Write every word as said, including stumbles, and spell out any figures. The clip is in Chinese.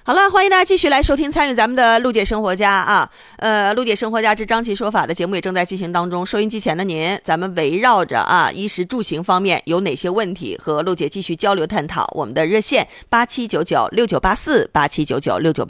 好了，欢迎大家继续来收听参与咱们的陆姐生活家啊，呃，陆姐生活家之张琪说法的节目也正在进行当中。收音机前的您，咱们围绕着啊衣食住行方面有哪些问题和陆姐继续交流探讨。我们的热线八七九九六九八四八七九九六九。